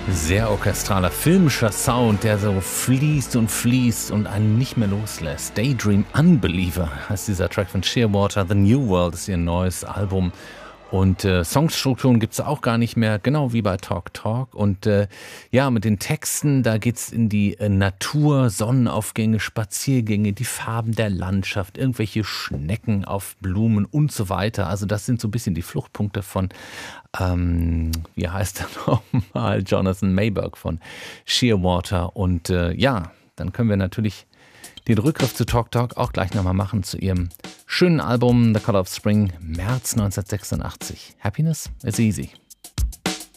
Sehr orchestraler, filmischer Sound, der so fließt und fließt und einen nicht mehr loslässt. Daydream Unbeliever heißt dieser Track von Shearwater. The New World ist ihr neues Album. Und Songstrukturen gibt es auch gar nicht mehr, genau wie bei Talk Talk. Und ja, mit den Texten, da geht's in die Natur, Sonnenaufgänge, Spaziergänge, die Farben der Landschaft, irgendwelche Schnecken auf Blumen und so weiter. Also das sind so ein bisschen die Fluchtpunkte von, wie heißt er nochmal, Jonathan Mayberg von Shearwater. Und ja, dann können wir natürlich den Rückgriff zu Talk Talk auch gleich nochmal machen zu ihrem schönen Album The Color of Spring, März 1986. Happiness is easy.